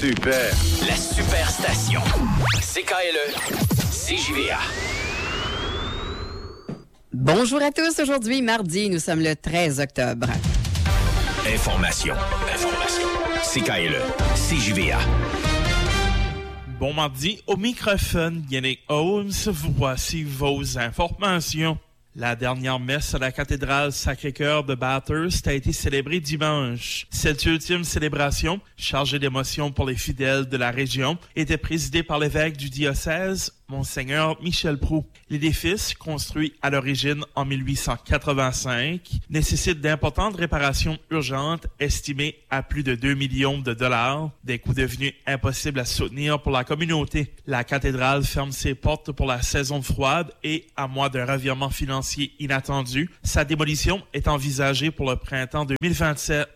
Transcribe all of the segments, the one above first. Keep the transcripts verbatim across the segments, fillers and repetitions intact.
Super. La Superstation. C K L E, C J V A. Bonjour à tous. Aujourd'hui, mardi, nous sommes le treize octobre. Information. Information. C K L E, C J V A. Bon mardi, au microphone, Yannick Holmes, voici vos informations. La dernière messe à la cathédrale Sacré-Cœur de Bathurst a été célébrée dimanche. Cette ultime célébration, chargée d'émotion pour les fidèles de la région, était présidée par l'évêque du diocèse, Monseigneur Michel Proulx. L'édifice, construit à l'origine en mille huit cent quatre-vingt-cinq, nécessite d'importantes réparations urgentes estimées à plus de deux millions de dollars, des coûts devenus impossibles à soutenir pour la communauté. La cathédrale ferme ses portes pour la saison froide et, à moins d'un revirement financier inattendu, sa démolition est envisagée pour le printemps deux mille vingt-sept.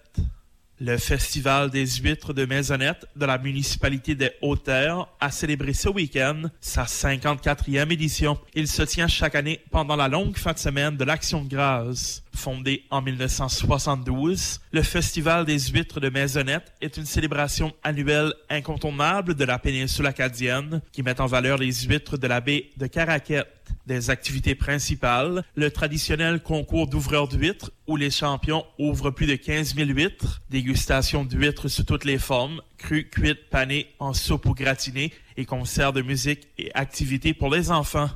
Le Festival des huîtres de Maisonnette de la municipalité des Hautes-Terres a célébré ce week-end sa cinquante-quatrième édition. Il se tient chaque année pendant la longue fin de semaine de l'Action de grâce. Fondé en mille neuf cent soixante-douze, le Festival des huîtres de Maisonnette est une célébration annuelle incontournable de la péninsule acadienne qui met en valeur les huîtres de la baie de Caraquette. Des activités principales, le traditionnel concours d'ouvreurs d'huîtres où les champions ouvrent plus de quinze mille huîtres, dégustation d'huîtres sous toutes les formes, crues, cuites, panées, en soupe ou gratinées et concerts de musique et activités pour les enfants.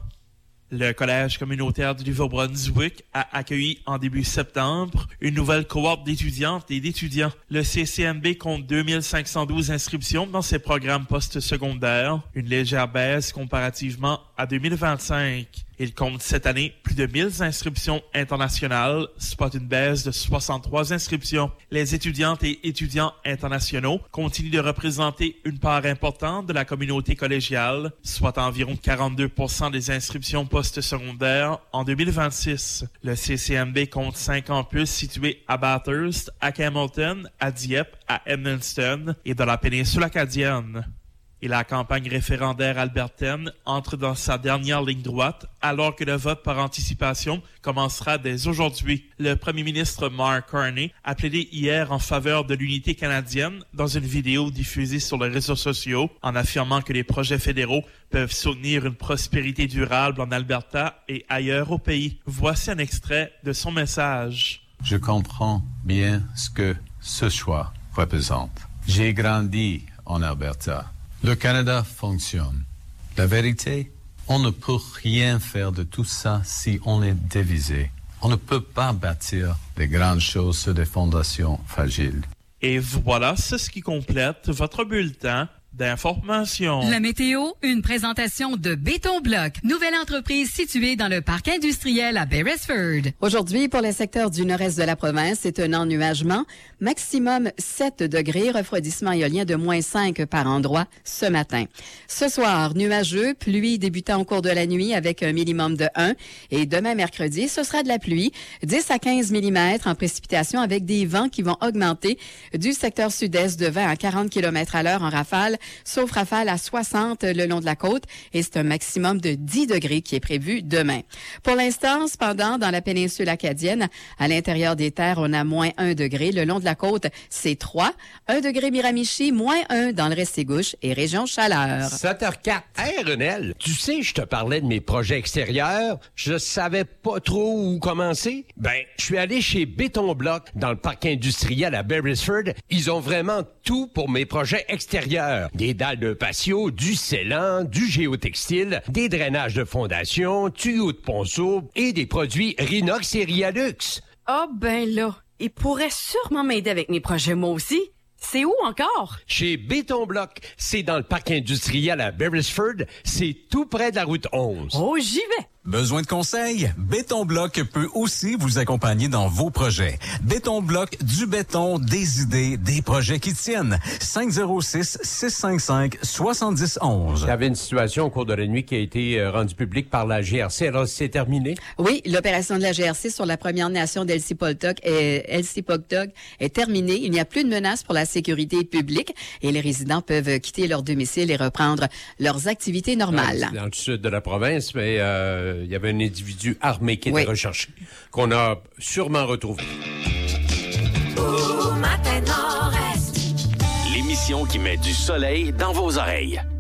Le Collège communautaire du Nouveau-Brunswick a accueilli en début septembre une nouvelle cohorte d'étudiantes et d'étudiants. Le C C M B compte deux mille cinq cent douze inscriptions dans ses programmes post-secondaires, une légère baisse comparativement à deux mille vingt-cinq. Il compte cette année plus de mille inscriptions internationales, soit une baisse de soixante-trois inscriptions. Les étudiantes et étudiants internationaux continuent de représenter une part importante de la communauté collégiale, soit environ quarante-deux pour cent des inscriptions post-secondaires en deux mille vingt-six. Le C C M B compte cinq campus situés à Bathurst, à Hamilton, à Dieppe, à Edmundston et dans la péninsule acadienne. Et la campagne référendaire albertaine entre dans sa dernière ligne droite alors que le vote par anticipation commencera dès aujourd'hui. Le premier ministre Mark Carney a plaidé hier en faveur de l'unité canadienne dans une vidéo diffusée sur les réseaux sociaux en affirmant que les projets fédéraux peuvent soutenir une prospérité durable en Alberta et ailleurs au pays. Voici un extrait de son message. Je comprends bien ce que ce choix représente. J'ai grandi en Alberta. Le Canada fonctionne. La vérité, on ne peut rien faire de tout ça si on est divisé. On ne peut pas bâtir des grandes choses sur des fondations fragiles. Et voilà, c'est ce qui complète votre bulletin d'information. La météo, une présentation de Béton Bloc, nouvelle entreprise située dans le parc industriel à Beresford. Aujourd'hui, pour les secteurs du nord-est de la province, c'est un ennuagement. Maximum sept degrés, refroidissement éolien de moins cinq par endroit ce matin. Ce soir, nuageux, pluie débutant au cours de la nuit avec un minimum de un. Et demain, mercredi, ce sera de la pluie, dix à quinze millimètres en précipitation avec des vents qui vont augmenter du secteur sud-est de vingt à quarante kilomètres à l'heure en rafale, sauf rafale à soixante le long de la côte, et c'est un maximum de dix degrés qui est prévu demain. Pour l'instant, cependant, dans la péninsule acadienne, à l'intérieur des terres, on a moins un degré. Le long de la côte, c'est trois. un degré Miramichi, moins un dans le Restigouche et région Chaleur. sept heures quatre. Hey, Renel, tu sais, je te parlais de mes projets extérieurs. Je savais pas trop où commencer. Ben, je suis allé chez Béton Bloc, dans le parc industriel à Beresford. Ils ont vraiment tout pour mes projets extérieurs. Des dalles de patio, du scellant, du géotextile, des drainages de fondation, tuyaux de ponceau et des produits Rinox et Rialux. Ah ben là, il pourrait sûrement m'aider avec mes projets moi aussi. C'est où encore? Chez Béton Bloc. C'est dans le parc industriel à Beresford. C'est tout près de la route onze. Oh, j'y vais! Besoin de conseils? Béton Bloc peut aussi vous accompagner dans vos projets. Béton Bloc, du béton, des idées, des projets qui tiennent. cinq zéro six, six cinq cinq, sept zéro un un. Il y avait une situation au cours de la nuit qui a été euh, rendue publique par la G R C. Alors, c'est terminé? Oui, l'opération de la G R C sur la Première Nation d'Elsipogtog est, Elsipogtog est terminée. Il n'y a plus de menace pour la sécurité publique et les résidents peuvent quitter leur domicile et reprendre leurs activités normales. Dans, dans le sud de la province, mais... Euh, il y avait un individu armé qui était oui. recherché, qu'on a sûrement retrouvé. Ouh, matin nord-est. l'émission qui met du soleil dans vos oreilles.